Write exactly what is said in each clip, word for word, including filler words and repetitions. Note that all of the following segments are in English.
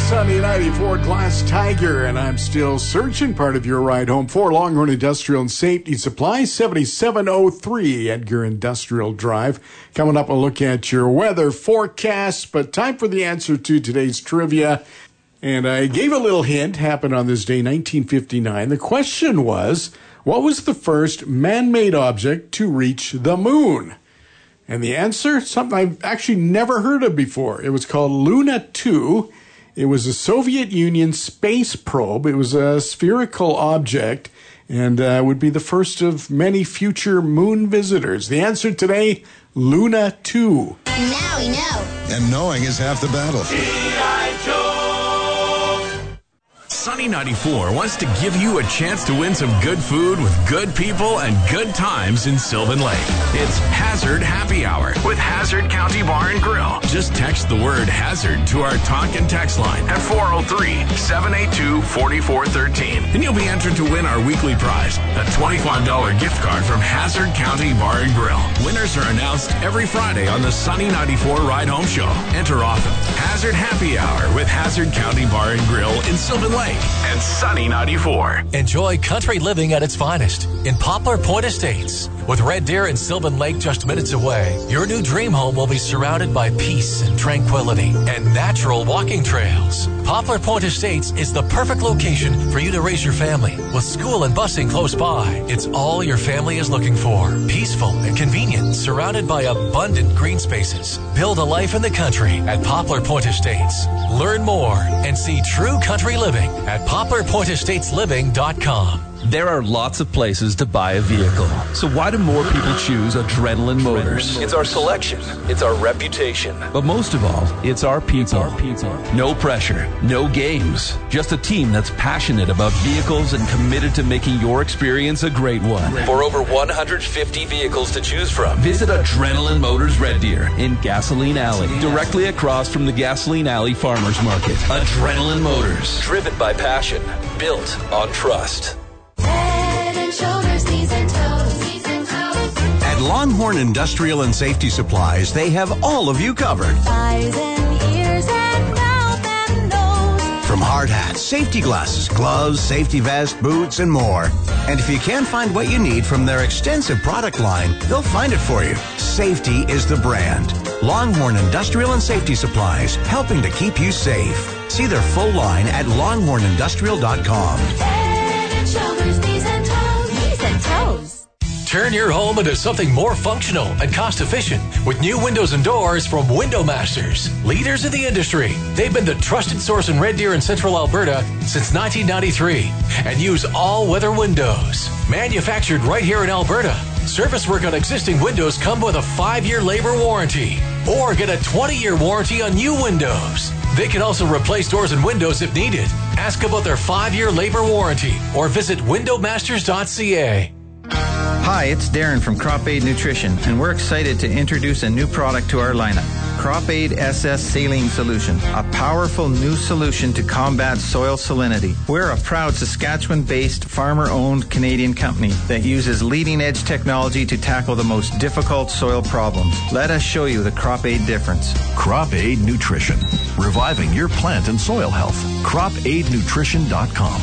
Sunny ninety-four Glass Tiger, and I'm still searching. Part of your ride home for Longhorn Industrial and Safety Supply, seventy-seven oh three Edgar Industrial Drive. Coming up, a look at your weather forecast, but time for the answer to today's trivia. And I gave a little hint, happened on this day, nineteen fifty-nine. The question was, what was the first man-made object to reach the moon? And the answer, something I've actually never heard of before. It was called Luna two. It was a Soviet Union space probe. It was a spherical object and uh, would be the first of many future moon visitors. The answer today, Luna two. Now we know. And knowing is half the battle. Sunny ninety-four wants to give you a chance to win some good food with good people and good times in Sylvan Lake. It's Hazard Happy Hour with Hazard County Bar and Grill. Just text the word Hazard to our talk and text line at four oh three, seven eight two, four four one three. And you'll be entered to win our weekly prize, a twenty-five dollars gift card from Hazard County Bar and Grill. Winners are announced every Friday on the Sunny ninety-four Ride Home Show. Enter often. Hazard Happy Hour with Hazard County Bar and Grill in Sylvan Lake and Sunny ninety-four. Enjoy country living at its finest in Poplar Point Estates. With Red Deer and Sylvan Lake just minutes away, your new dream home will be surrounded by peace and tranquility and natural walking trails. Poplar Point Estates is the perfect location for you to raise your family. With school and busing close by, it's all your family is looking for. Peaceful and convenient, surrounded by abundant green spaces. Build a life in the country at Poplar Point Estates. Learn more and see true country living at poplar point estates living dot com. There are lots of places to buy a vehicle. So why do more people choose Adrenaline Motors? It's our selection. It's our reputation. But most of all, it's our people. Our people. No pressure, no games. Just a team that's passionate about vehicles and committed to making your experience a great one. For over one hundred fifty vehicles to choose from, visit Adrenaline Motors Red Deer in Gasoline Alley, directly across from the Gasoline Alley Farmers Market. Adrenaline Motors. Driven by passion, built on trust. Head and shoulders, knees and toes, knees and toes. At Longhorn Industrial and Safety Supplies, they have all of you covered. Eyes and ears and mouth and nose. From hard hats, safety glasses, gloves, safety vest, boots, and more. And if you can't find what you need from their extensive product line, they'll find it for you. Safety is the brand. Longhorn Industrial and Safety Supplies, helping to keep you safe. See their full line at longhorn industrial dot com. Shoulders, knees and toes, knees and toes. Turn your home into something more functional and cost-efficient with new windows and doors from Window Masters. Leaders in the industry, they've been the trusted source in Red Deer and Central Alberta since nineteen ninety-three and use all-weather windows. Manufactured right here in Alberta. Service work on existing windows come with a five-year labor warranty or get a twenty-year warranty on new windows. They can also replace doors and windows if needed. Ask about their five-year labor warranty or visit window masters dot c a. Hi, it's Darren from Crop Aid Nutrition, and we're excited to introduce a new product to our lineup. Crop Aid S S Saline Solution, a powerful new solution to combat soil salinity. We're a proud Saskatchewan-based, farmer-owned Canadian company that uses leading-edge technology to tackle the most difficult soil problems. Let us show you the Crop Aid difference. Crop Aid Nutrition, reviving your plant and soil health. crop aid nutrition dot com.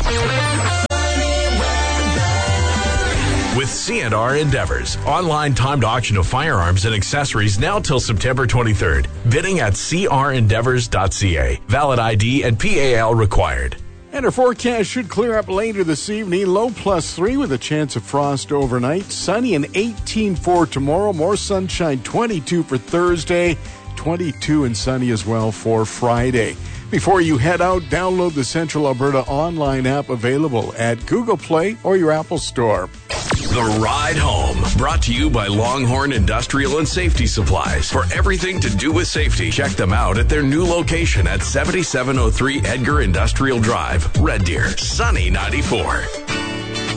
With C and R Endeavors, online timed auction of firearms and accessories now till September twenty-third. Bidding at c r endeavors dot c a. Valid I D and P A L required. And our forecast should clear up later this evening. Low plus three with a chance of frost overnight. Sunny and eighteen for tomorrow. More sunshine, twenty-two for Thursday. twenty-two and sunny as well for Friday. Before you head out, download the Central Alberta online app available at Google Play or your Apple Store. The Ride Home, brought to you by Longhorn Industrial and Safety Supplies. For everything to do with safety, check them out at their new location at seventy-seven oh three Edgar Industrial Drive, Red Deer, Sunny ninety-four.